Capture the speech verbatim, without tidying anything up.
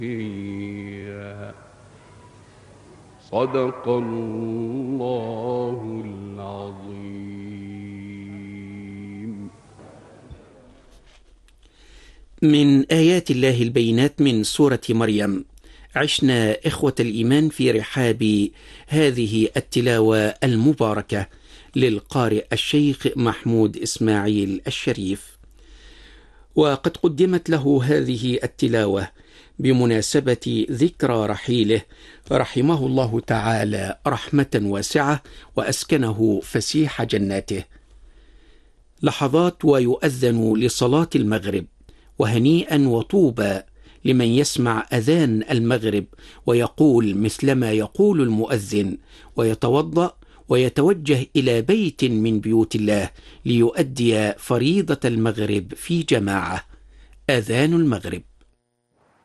صدق الله العظيم. من آيات الله البينات من سورة مريم. عشنا إخوة الإيمان في رحاب هذه التلاوة المباركة للقارئ الشيخ محمود إسماعيل الشريف، وقد قدمت له هذه التلاوة بمناسبة ذكرى رحيله رحمه الله تعالى رحمة واسعة وأسكنه فسيح جناته. لحظات ويؤذن لصلاة المغرب، وهنيئا وطوبى لمن يسمع أذان المغرب ويقول مثلما يقول المؤذن، ويتوضأ ويتوجه إلى بيت من بيوت الله ليؤدي فريضة المغرب في جماعة. أذان المغرب.